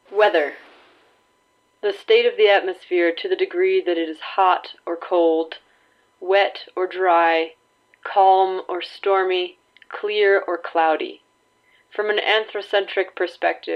Weather. The state of the atmosphere to the degree that it is hot or cold, wet or dry, calm or stormy, clear or cloudy. From an anthrocentric perspective,